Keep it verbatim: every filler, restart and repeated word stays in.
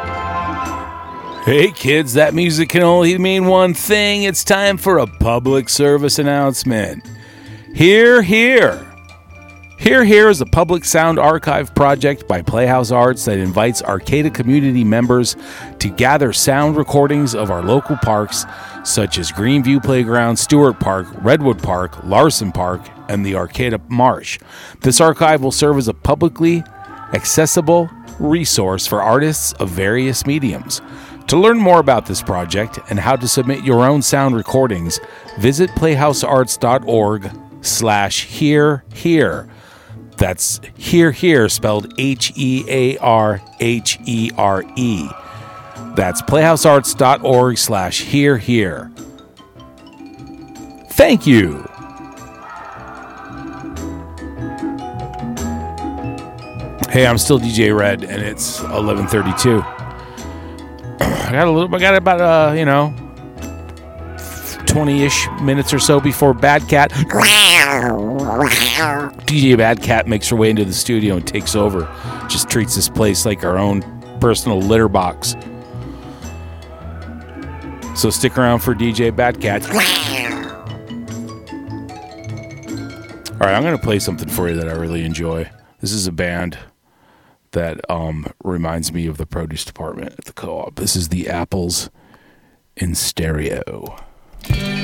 Hey kids, that music can only mean one thing. It's time for a public service announcement. Hear, hear. Hear, Hear is a public sound archive project by Playhouse Arts that invites Arcata community members to gather sound recordings of our local parks, such as Greenview Playground, Stewart Park, Redwood Park, Larson Park, and the Arcata Marsh. This archive will serve as a publicly accessible resource for artists of various mediums. To learn more about this project and how to submit your own sound recordings, visit playhousearts.org slash hear here. That's hear here spelled H E A R H E R E. That's playhousearts.org slash hear here. Thank you. Hey, I'm still D J Red, and it's eleven thirty-two. I got a little. I got about uh, you know, twenty-ish minutes or so before Bad Cat. D J Bad Cat makes her way into the studio and takes over. Just treats this place like our own personal litter box. So stick around for D J Bad Cat. All right, I'm gonna play something for you that I really enjoy. This is a band that um, reminds me of the produce department at the co-op. This is the Apples in Stereo.